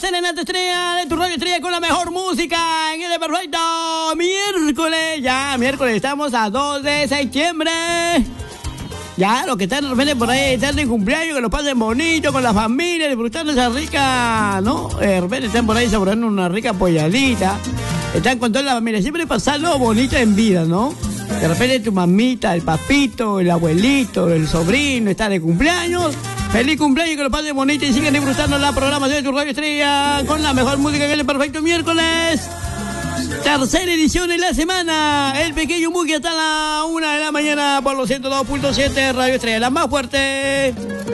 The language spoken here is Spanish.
serenata estrella de tu radio estrella con la mejor música en el perfecto miércoles. Ya, miércoles, estamos a 2 de septiembre. Ya, los que están de repente por ahí, están de cumpleaños, que lo pasen bonito con la familia, disfrutando esa rica, ¿no? De repente están por ahí saboreando una rica polladita. Están con toda la familia, siempre pasarlo bonito en vida, ¿no? De repente tu mamita, el papito, el abuelito, el sobrino está de cumpleaños. Feliz cumpleaños, que lo pasen bonito y sigan disfrutando la programación de tu radio estrella con la mejor música en el perfecto miércoles. Tercera edición en la semana. El pequeño Muki hasta la 1 de la mañana por los 102.7 Radio Estrella, la más fuerte.